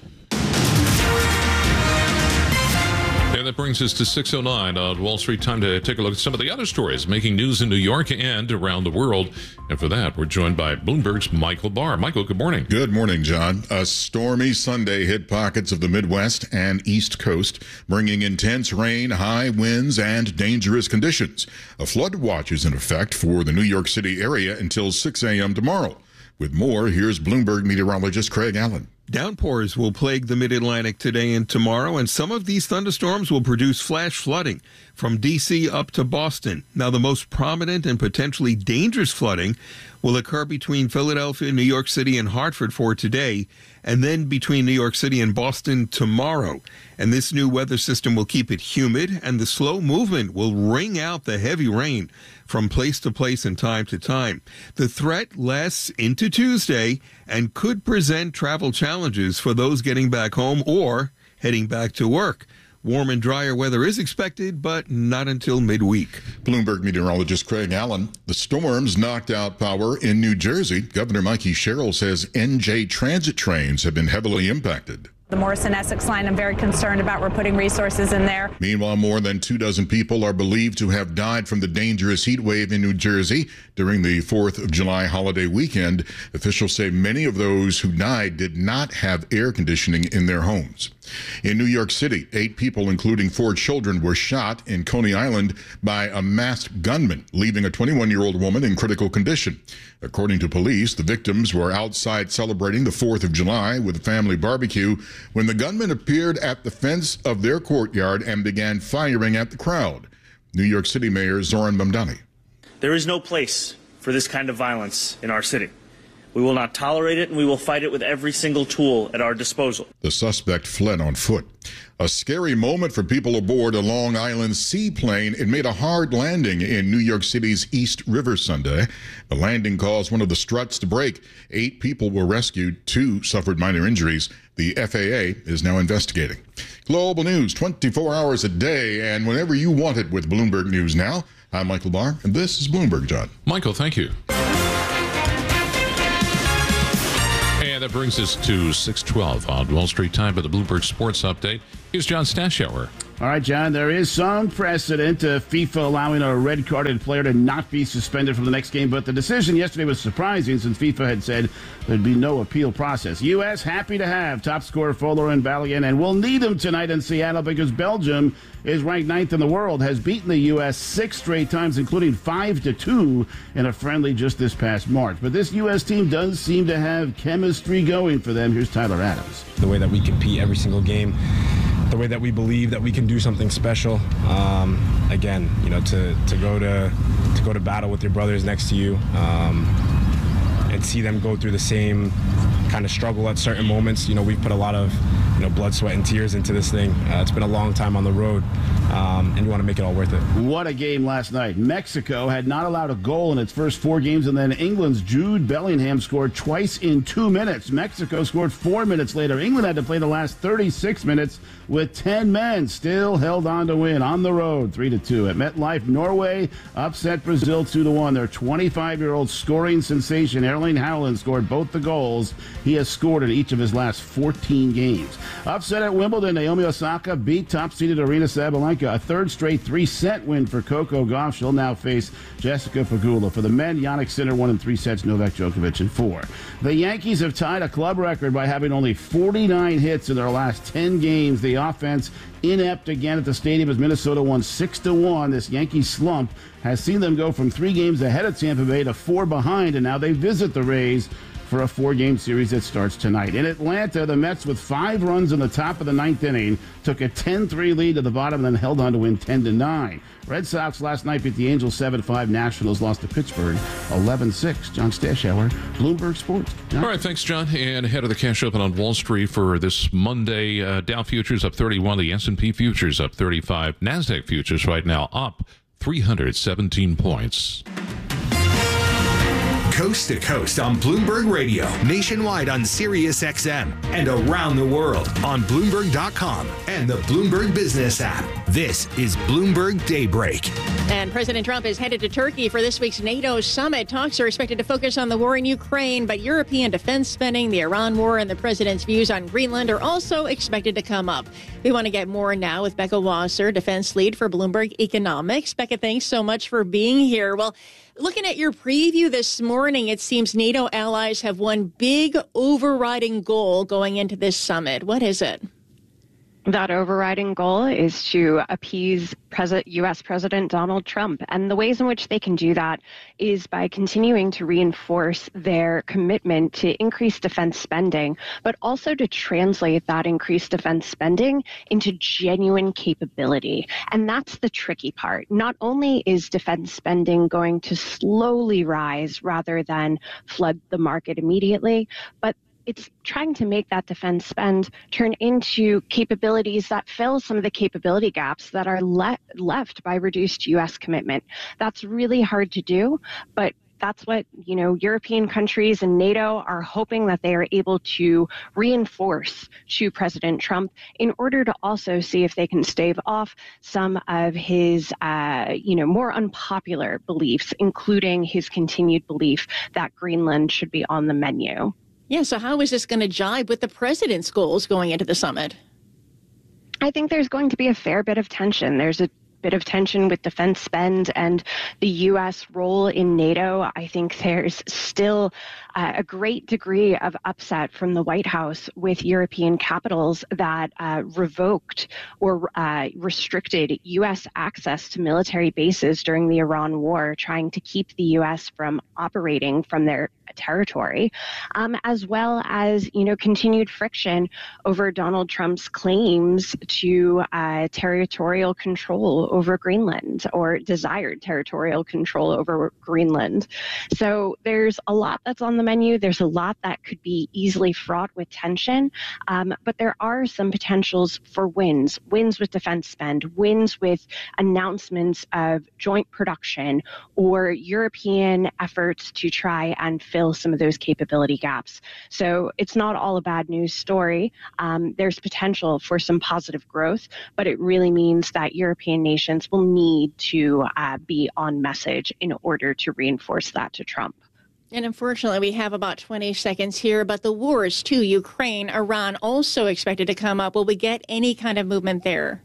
And that brings us to six oh nine on Wall Street. Time to take a look at some of the other stories making news in New York and around the world. And for that, we're joined by Bloomberg's Michael Barr. Michael, good morning. Good morning, John. A stormy Sunday hit pockets of the Midwest and East Coast, bringing intense rain, high winds, and dangerous conditions. A flood watch is in effect for the New York City area until six a.m. tomorrow. With more, here's Bloomberg meteorologist Craig Allen. Downpours will plague the mid-Atlantic today and tomorrow, and some of these thunderstorms will produce flash flooding from D C up to Boston. Now, the most prominent and potentially dangerous flooding will occur between Philadelphia, New York City, and Hartford for today, and then between New York City and Boston tomorrow. And this new weather system will keep it humid, and the slow movement will wring out the heavy rain from place to place and time to time. The threat lasts into Tuesday and could present travel challenges for those getting back home or heading back to work. Warm and drier weather is expected, but not until midweek. Bloomberg meteorologist Craig Allen. The storms knocked out power in New Jersey. Governor Mikey Sherrill says N J transit trains have been heavily impacted. The Morrison-Essex line, I'm very concerned about. We're putting resources in there. Meanwhile, more than two dozen people are believed to have died from the dangerous heat wave in New Jersey during the fourth of July holiday weekend. Officials say many of those who died did not have air conditioning in their homes. In New York City, eight people, including four children, were shot in Coney Island by a masked gunman, leaving a twenty-one-year-old woman in critical condition. According to police, the victims were outside celebrating the fourth of July with a family barbecue when the gunman appeared at the fence of their courtyard and began firing at the crowd. New York City Mayor Zoran Mamdani. There is no place for this kind of violence in our city. We will not tolerate it, and we will fight it with every single tool at our disposal. The suspect fled on foot. A scary moment for people aboard a Long Island seaplane. It made a hard landing in New York City's East River Sunday. The landing caused one of the struts to break. Eight people were rescued. Two suffered minor injuries. The F A A is now investigating. Global news twenty-four hours a day and whenever you want it with Bloomberg News Now. I'm Michael Barr, and this is Bloomberg, John. Michael, thank you. And that brings us to six twelve on Wall Street time for the Bloomberg Sports Update. Here's John Stashower. All right, John, there is some precedent to FIFA allowing a red-carded player to not be suspended from the next game, but the decision yesterday was surprising since FIFA had said there'd be no appeal process. U S happy to have top scorer Folarin Balogun, and we'll need him tonight in Seattle because Belgium is ranked ninth in the world, has beaten the U S six straight times, including five to two in a friendly just this past March. But this U S team does seem to have chemistry going for them. Here's Tyler Adams. The way that we compete every single game, the way that we believe that we can do something special. Um, again, you know, to, to go to to go to battle with your brothers next to you, um, and see them go through the same kind of struggle at certain moments. You know, we've put a lot of, you know, blood, sweat, and tears into this thing. Uh, it's been a long time on the road, um, and you want to make it all worth it. What a game last night. Mexico had not allowed a goal in its first four games, and then England's Jude Bellingham scored twice in two minutes. Mexico scored four minutes later. England had to play the last thirty-six minutes with ten men, still held on to win on the road three to two. At MetLife, Norway upset Brazil two to one. Their twenty-five-year-old scoring sensation, Erling Haaland, scored both the goals he has scored in each of his last fourteen games. Upset at Wimbledon, Naomi Osaka beat top-seeded Aryna Sabalenka. A third straight three-set win for Coco Gauff. She'll now face Jessica Pegula. For the men, Jannik Sinner won in three sets, Novak Djokovic in four. The Yankees have tied a club record by having only forty-nine hits in their last ten games. The offense inept again at the stadium as Minnesota won six to one. This Yankee slump has seen them go from three games ahead of Tampa Bay to four behind, and now they visit the Rays for a four-game series that starts tonight. In Atlanta, the Mets, with five runs in the top of the ninth inning, took a ten three lead to the bottom and then held on to win ten to nine. Red Sox last night beat the Angels seven five. Nationals lost to Pittsburgh eleven six. John Stashower, Bloomberg Sports. John? All right, thanks, John. And ahead of the cash open on Wall Street for this Monday, uh, Dow futures up thirty-one, the S and P futures up thirty-five, NASDAQ futures right now up three hundred seventeen points. Coast to coast on Bloomberg Radio, nationwide on Sirius X M, and around the world on Bloomberg dot com and the Bloomberg Business app. This is Bloomberg Daybreak. And President Trump is headed to Turkey for this week's NATO summit. Talks are expected to focus on the war in Ukraine, but European defense spending, the Iran war, and the president's views on Greenland are also expected to come up. We want to get more now with Becca Wasser, defense lead for Bloomberg Economics. Becca, thanks so much for being here. Well, looking at your preview this morning, it seems NATO allies have one big overriding goal going into this summit. What is it? That overriding goal is to appease President, U S President Donald Trump. And the ways in which they can do that is by continuing to reinforce their commitment to increase defense spending, but also to translate that increased defense spending into genuine capability. And that's the tricky part. Not only is defense spending going to slowly rise rather than flood the market immediately, but it's trying to make that defense spend turn into capabilities that fill some of the capability gaps that are le- left by reduced U S commitment. That's really hard to do, but that's what, you know, European countries and NATO are hoping that they are able to reinforce to President Trump in order to also see if they can stave off some of his, uh, you know, more unpopular beliefs, including his continued belief that Greenland should be on the menu. Yeah, so how is this going to jibe with the president's goals going into the summit? I think there's going to be a fair bit of tension. There's a bit of tension with defense spend and the U S role in NATO, I think there's still uh, a great degree of upset from the White House with European capitals that uh, revoked or uh, restricted U S access to military bases during the Iran war, trying to keep the U S from operating from their territory, um, as well as, you know, continued friction over Donald Trump's claims to uh, territorial control over Greenland, or desired territorial control over Greenland. So there's a lot that's on the menu. There's a lot that could be easily fraught with tension, um, but there are some potentials for wins, wins with defense spend, wins with announcements of joint production or European efforts to try and fill some of those capability gaps. So it's not all a bad news story. Um, there's potential for some positive growth, but it really means that European nations will need to uh, be on message in order to reinforce that to Trump. And unfortunately, we have about twenty seconds here, but the wars to Ukraine, Iran also expected to come up. Will we get any kind of movement there?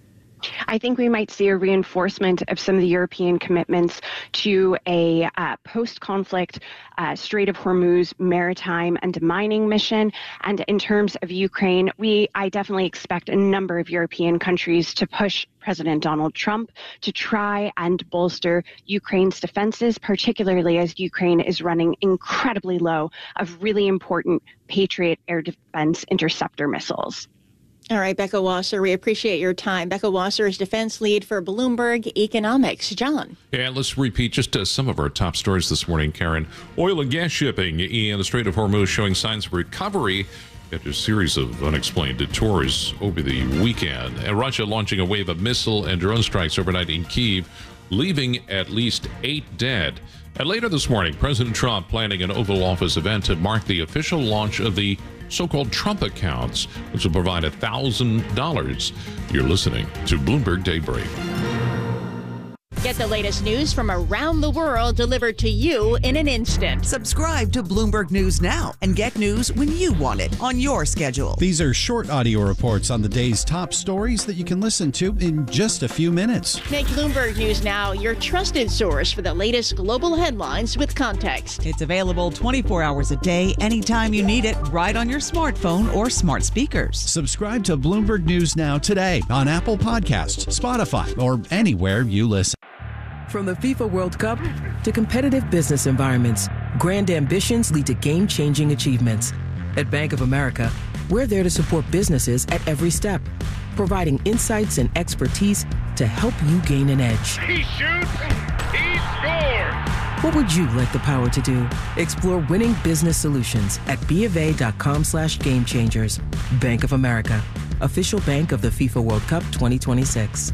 I think we might see a reinforcement of some of the European commitments to a uh, post-conflict uh, Strait of Hormuz maritime and mining mission. And in terms of Ukraine, we I definitely expect a number of European countries to push President Donald Trump to try and bolster Ukraine's defenses, particularly as Ukraine is running incredibly low of really important Patriot air defense interceptor missiles. All right, Becca Wasser, we appreciate your time. Becca Wasser is defense lead for Bloomberg Economics. John. Yeah, let's repeat just uh, some of our top stories this morning, Karen. Oil and gas shipping in the Strait of Hormuz showing signs of recovery after a series of unexplained detours over the weekend. And Russia launching a wave of missile and drone strikes overnight in Kyiv, leaving at least eight dead. And later this morning, President Trump planning an Oval Office event to mark the official launch of the so-called Trump accounts, which will provide one thousand dollars. You're listening to Bloomberg Daybreak. Get the latest news from around the world delivered to you in an instant. Subscribe to Bloomberg News now and get news when you want it on your schedule. These are short audio reports on the day's top stories that you can listen to in just a few minutes. Make Bloomberg News Now your trusted source for the latest global headlines with context. It's available twenty-four hours a day, anytime you need it, right on your smartphone or smart speakers. Subscribe to Bloomberg News Now today on Apple Podcasts, Spotify, or anywhere you listen. From the FIFA World Cup to competitive business environments, grand ambitions lead to game-changing achievements. At Bank of America, we're there to support businesses at every step, providing insights and expertise to help you gain an edge. He shoots, he scores! What would you like the power to do? Explore winning business solutions at BofA.com slash game changers. Bank of America, official bank of the FIFA World Cup twenty twenty-six.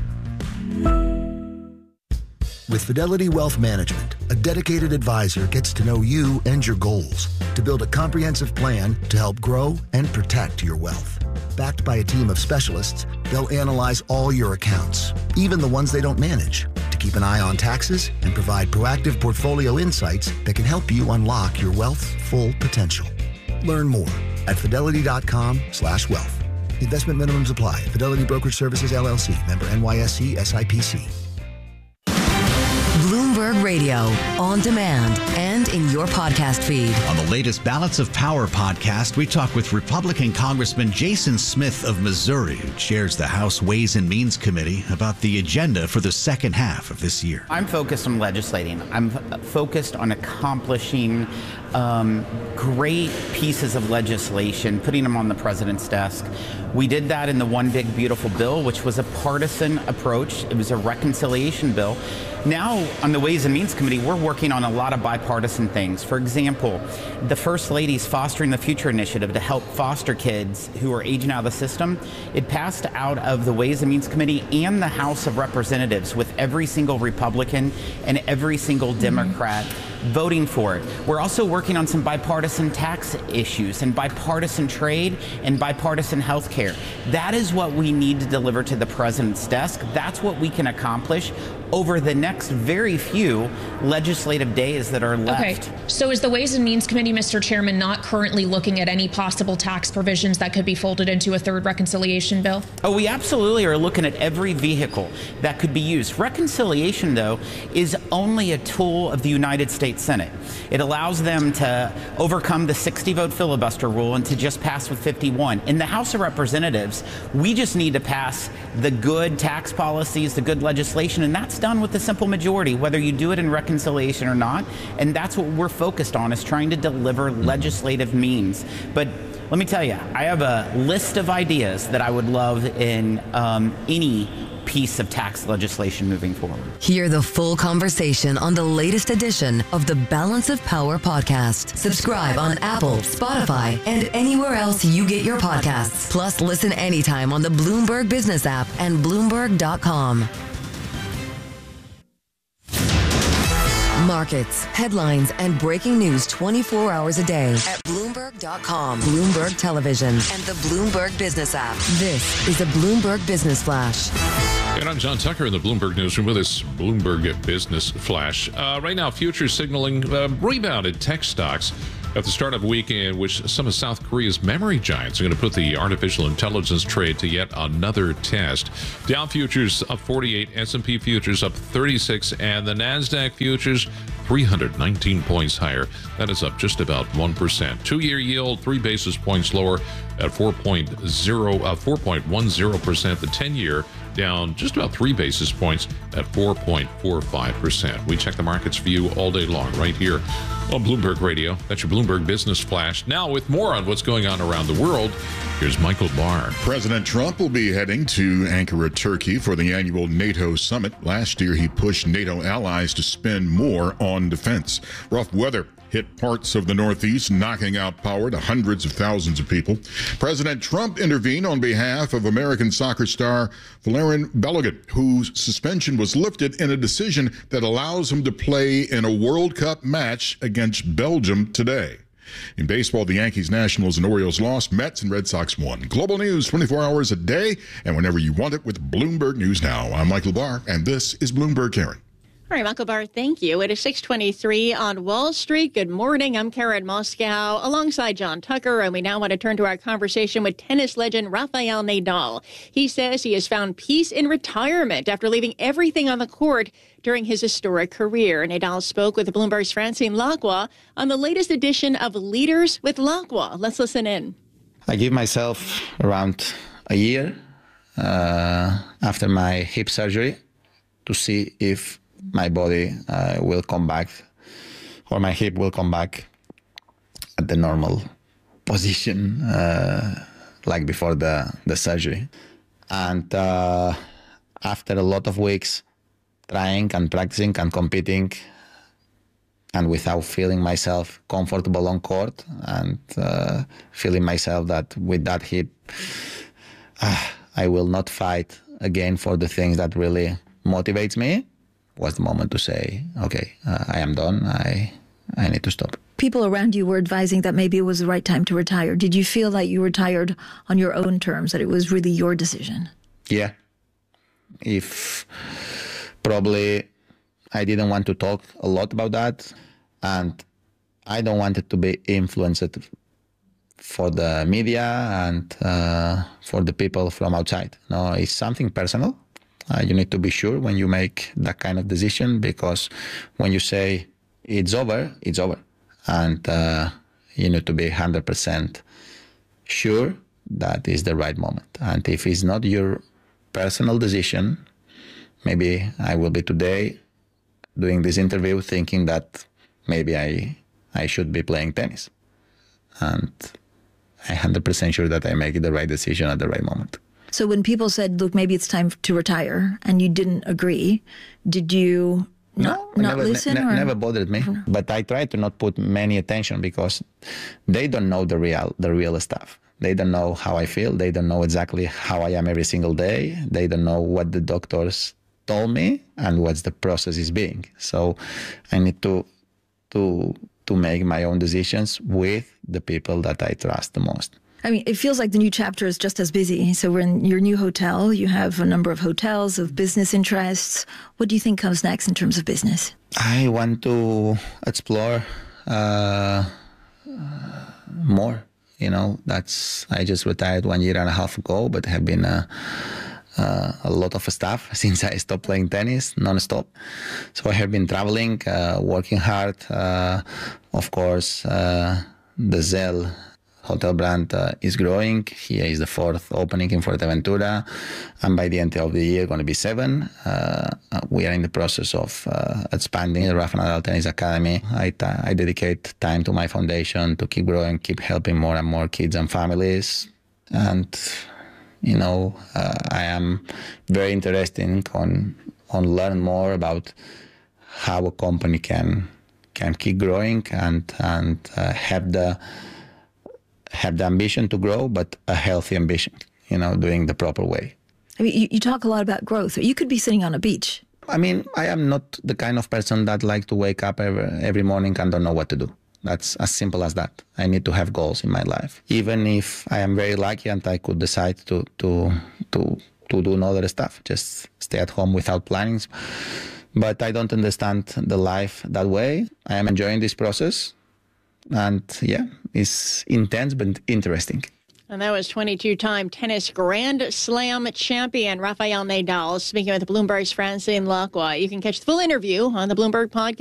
With Fidelity Wealth Management, a dedicated advisor gets to know you and your goals to build a comprehensive plan to help grow and protect your wealth. Backed by a team of specialists, they'll analyze all your accounts, even the ones they don't manage, to keep an eye on taxes and provide proactive portfolio insights that can help you unlock your wealth's full potential. Learn more at fidelity.com slash wealth. Investment minimums apply. Fidelity Brokerage Services, L L C. Member N Y S E S I P C. Bloomberg Radio, on demand and in your podcast feed. On the latest Balance of Power podcast, we talk with Republican Congressman Jason Smith of Missouri, who chairs the House Ways and Means Committee, about the agenda for the second half of this year. I'm focused on legislating. I'm f- focused on accomplishing um, great pieces of legislation, putting them on the president's desk. We did that in the One Big Beautiful Bill, which was a partisan approach. It was a reconciliation bill. Now, on the Ways and Means Committee, we're working on a lot of bipartisan things. For example, the First Lady's Fostering the Future initiative to help foster kids who are aging out of the system. It passed out of the Ways and Means Committee and the House of Representatives, with every single Republican and every single Democrat mm-hmm. voting for it. We're also working on some bipartisan tax issues and bipartisan trade and bipartisan health care. That is what we need to deliver to the president's desk. That's what we can accomplish over the next very few legislative days that are left. Okay. So is the Ways and Means Committee, Mister Chairman, not currently looking at any possible tax provisions that could be folded into a third reconciliation bill? Oh, we absolutely are looking at every vehicle that could be used. Reconciliation, though, is only a tool of the United States Senate. It allows them to overcome the sixty vote filibuster rule and to just pass with fifty-one. In the House of Representatives, we just need to pass the good tax policies, the good legislation, and that's done with a simple majority, whether you do it in reconciliation or not. And that's what we're focused on, is trying to deliver legislative means. But let me tell you, I have a list of ideas that I would love in um, any piece of tax legislation moving forward. Hear the full conversation on the latest edition of the Balance of Power podcast. Subscribe on Apple, Spotify, and anywhere else you get your podcasts. Plus, listen anytime on the Bloomberg Business app and Bloomberg dot com. Markets, headlines, and breaking news twenty-four hours a day at Bloomberg dot com, Bloomberg Television, and the Bloomberg Business app. This is a Bloomberg Business Flash. And I'm John Tucker in the Bloomberg Newsroom with this Bloomberg Business Flash. Uh, right now, futures signaling uh, rebounded tech stocks at the start of a week in which some of South Korea's memory giants are going to put the artificial intelligence trade to yet another test. Dow futures up forty-eight, S and P futures up thirty-six, and the NASDAQ futures three hundred nineteen points higher. That is up just about one percent. Two-year yield, three basis points lower at four point zero, uh, four point one zero percent. The ten-year down just about three basis points at four point four five percent. We check the markets for you all day long right here on Bloomberg Radio. That's your Bloomberg Business Flash. Now, with more on what's going on around the world, here's Michael Barr. President Trump will be heading to Ankara, Turkey for the annual NATO summit. Last year, he pushed NATO allies to spend more on defense. Rough weather hit parts of the Northeast, knocking out power to hundreds of thousands of people. President Trump intervened on behalf of American soccer star Valerian Balogun, whose suspension was lifted in a decision that allows him to play in a World Cup match against Belgium today. In baseball, the Yankees, Nationals, and Orioles lost. Mets and Red Sox won. Global news twenty-four hours a day and whenever you want it with Bloomberg News Now. I'm Michael Barr, and this is Bloomberg Karen. All right, Michael Barr, thank you. It is six twenty-three on Wall Street. Good morning. I'm Karen Moscow alongside John Tucker, and we now want to turn to our conversation with tennis legend Rafael Nadal. He says he has found peace in retirement after leaving everything on the court during his historic career. Nadal spoke with Bloomberg's Francine Lacqua on the latest edition of Leaders with Lacqua. Let's listen in. I give myself around a year uh, after my hip surgery to see if my body uh, will come back, or my hip will come back at the normal position, uh, like before the, the surgery. And uh, after a lot of weeks trying and practicing and competing, and without feeling myself comfortable on court, and uh, feeling myself that with that hip, uh, I will not fight again for the things that really motivates me, was the moment to say, okay, uh, I am done. I I need to stop. People around you were advising that maybe it was the right time to retire. Did you feel that you retired on your own terms, that it was really your decision? Yeah. If probably I didn't want to talk a lot about that, and I don't want it to be influenced for the media and uh, for the people from outside. No, it's something personal. Uh, you need to be sure when you make that kind of decision, because when you say it's over, it's over. And uh, you need to be one hundred percent sure that is the right moment. And if it's not your personal decision, maybe I will be today doing this interview thinking that maybe I, I should be playing tennis. And I'm one hundred percent sure that I make the right decision at the right moment. So when people said, look, maybe it's time to retire, and you didn't agree, did you not, no, not never, listen? Ne- or? Never bothered me. But I try to not put many attention, because they don't know the real, the real stuff. They don't know how I feel. They don't know exactly how I am every single day. They don't know what the doctors told me and what's the process is being. So I need to to to make my own decisions with the people that I trust the most. I mean, it feels like the new chapter is just as busy. So we're in your new hotel. You have a number of hotels, of business interests. What do you think comes next in terms of business? I want to explore uh, more. You know, that's I just retired one year and a half ago, but have been uh, uh, a lot of stuff since I stopped playing tennis non-stop. So I have been traveling, uh, working hard. Uh, of course, uh, the Zell hotel brand uh, is growing. Here is the fourth opening in Fuerteventura, and by the end of the year, going to be seven. Uh, we are in the process of uh, expanding the Rafa Nadal Tennis Academy. I, t- I dedicate time to my foundation to keep growing, keep helping more and more kids and families. And, you know, uh, I am very interested on on learn more about how a company can can keep growing and and uh, have the have the ambition to grow, but a healthy ambition, you know, doing the proper way. I mean, you, you talk a lot about growth. You could be sitting on a beach. I mean, I am not the kind of person that like to wake up every, every morning and don't know what to do. That's as simple as that. I need to have goals in my life. Even if I am very lucky and I could decide to to to to do other stuff, just stay at home without plannings. But I don't understand the life that way. I am enjoying this process. And yeah, it's intense but interesting. And that was twenty-two-time tennis Grand Slam champion Rafael Nadal speaking with Bloomberg's Francine Lacqua. You can catch the full interview on the Bloomberg podcast.